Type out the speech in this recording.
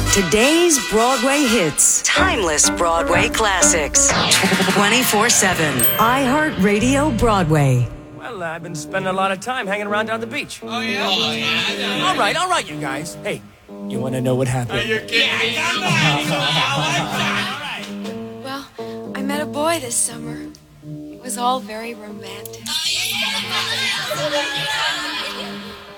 Today's Broadway hits. Timeless Broadway classics. 24/7. iHeartRadio Broadway. Well, I've been spending a lot of time hanging around down the beach. Oh, yeah? Oh, yeah. All right, you guys. Hey, you want to know what happened? Are you kidding? Well, I met a boy this summer. It was all very romantic.